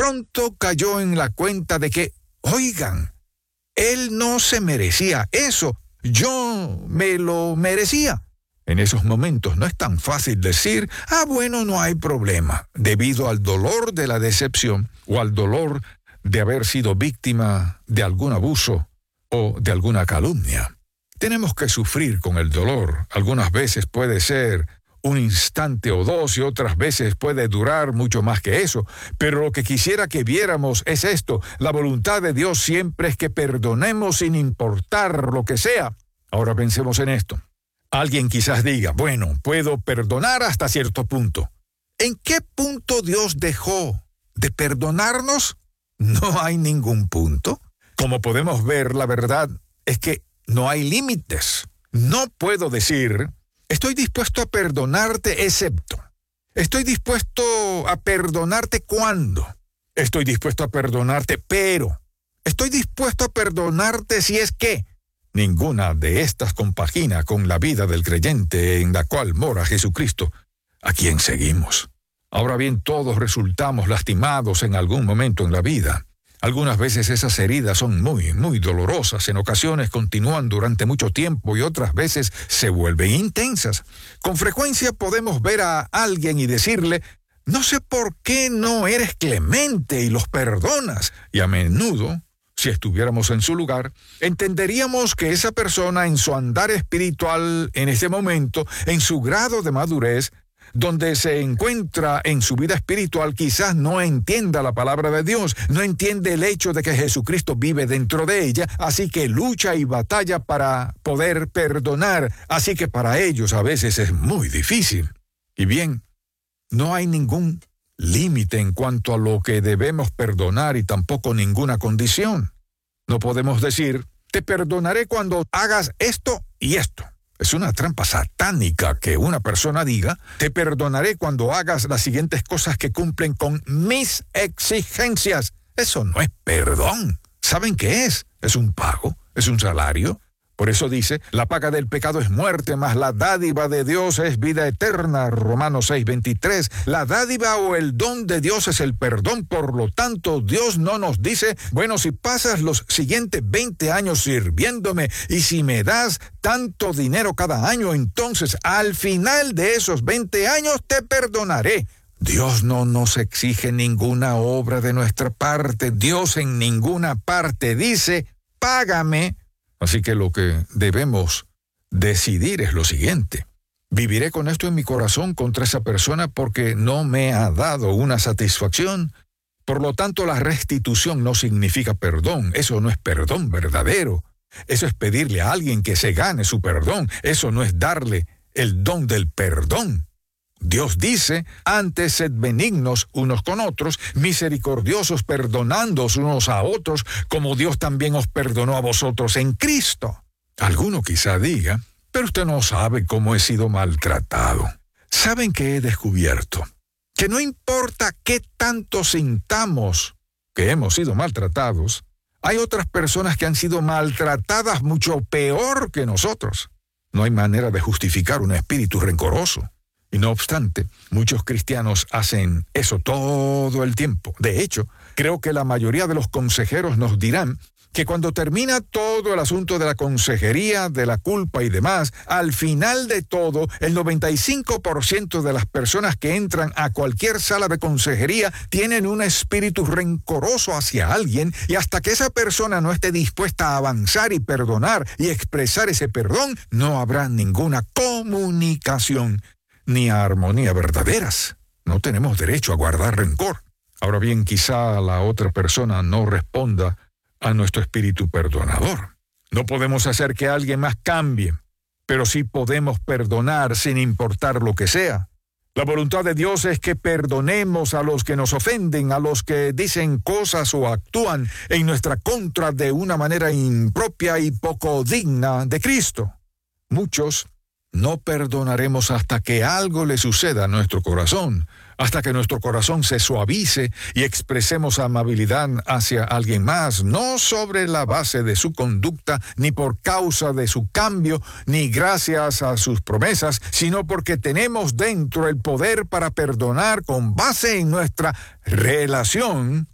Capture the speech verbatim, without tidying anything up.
pronto cayó en la cuenta de que, oigan, él no se merecía eso, yo me lo merecía. En esos momentos no es tan fácil decir, ah, bueno, no hay problema, debido al dolor de la decepción o al dolor de haber sido víctima de algún abuso o de alguna calumnia. Tenemos que sufrir con el dolor. Algunas veces puede ser un instante o dos y otras veces puede durar mucho más que eso. Pero lo que quisiera que viéramos es esto. La voluntad de Dios siempre es que perdonemos sin importar lo que sea. Ahora pensemos en esto. Alguien quizás diga, bueno, puedo perdonar hasta cierto punto. ¿En qué punto Dios dejó de perdonarnos? No hay ningún punto. Como podemos ver, la verdad es que no hay límites. No puedo decir, estoy dispuesto a perdonarte excepto. Estoy dispuesto a perdonarte cuando. Estoy dispuesto a perdonarte pero. Estoy dispuesto a perdonarte si es que. Ninguna de estas compagina con la vida del creyente en la cual mora Jesucristo, a quien seguimos. Ahora bien, todos resultamos lastimados en algún momento en la vida. Algunas veces esas heridas son muy, muy dolorosas. En ocasiones continúan durante mucho tiempo y otras veces se vuelven intensas. Con frecuencia podemos ver a alguien y decirle, no sé por qué no eres clemente y los perdonas. Y a menudo, si estuviéramos en su lugar, entenderíamos que esa persona en su andar espiritual en ese momento, en su grado de madurez, donde se encuentra en su vida espiritual, quizás no entienda la palabra de Dios, no entiende el hecho de que Jesucristo vive dentro de ella, así que lucha y batalla para poder perdonar, así que para ellos a veces es muy difícil. Y bien, no hay ningún límite en cuanto a lo que debemos perdonar y tampoco ninguna condición. No podemos decir, te perdonaré cuando hagas esto y esto. Es una trampa satánica que una persona diga, te perdonaré cuando hagas las siguientes cosas que cumplen con mis exigencias. Eso no es perdón. ¿Saben qué es? Es un pago, es un salario. Por eso dice, la paga del pecado es muerte, mas la dádiva de Dios es vida eterna. Romanos seis veintitrés. La dádiva o el don de Dios es el perdón. Por lo tanto, Dios no nos dice, bueno, si pasas los siguientes veinte años sirviéndome y si me das tanto dinero cada año, entonces al final de esos veinte años te perdonaré. Dios no nos exige ninguna obra de nuestra parte. Dios en ninguna parte dice, págame. Así que lo que debemos decidir es lo siguiente. ¿Viviré con esto en mi corazón contra esa persona porque no me ha dado una satisfacción? Por lo tanto, la restitución no significa perdón. Eso no es perdón verdadero. Eso es pedirle a alguien que se gane su perdón. Eso no es darle el don del perdón. Dios dice, antes sed benignos unos con otros, misericordiosos perdonándoos unos a otros, como Dios también os perdonó a vosotros en Cristo. Alguno quizá diga, pero usted no sabe cómo he sido maltratado. ¿Saben qué he descubierto? Que no importa qué tanto sintamos que hemos sido maltratados, hay otras personas que han sido maltratadas mucho peor que nosotros. No hay manera de justificar un espíritu rencoroso. Y no obstante, muchos cristianos hacen eso todo el tiempo. De hecho, creo que la mayoría de los consejeros nos dirán que cuando termina todo el asunto de la consejería, de la culpa y demás, al final de todo, el noventa y cinco por ciento de las personas que entran a cualquier sala de consejería tienen un espíritu rencoroso hacia alguien y hasta que esa persona no esté dispuesta a avanzar y perdonar y expresar ese perdón, no habrá ninguna comunicación ni a armonía verdaderas. No tenemos derecho a guardar rencor. Ahora bien, quizá la otra persona no responda a nuestro espíritu perdonador. No podemos hacer que alguien más cambie, pero sí podemos perdonar sin importar lo que sea. La voluntad de Dios es que perdonemos a los que nos ofenden, a los que dicen cosas o actúan en nuestra contra de una manera impropia y poco digna de Cristo. Muchos no perdonaremos hasta que algo le suceda a nuestro corazón, hasta que nuestro corazón se suavice y expresemos amabilidad hacia alguien más, no sobre la base de su conducta, ni por causa de su cambio, ni gracias a sus promesas, sino porque tenemos dentro el poder para perdonar con base en nuestra relación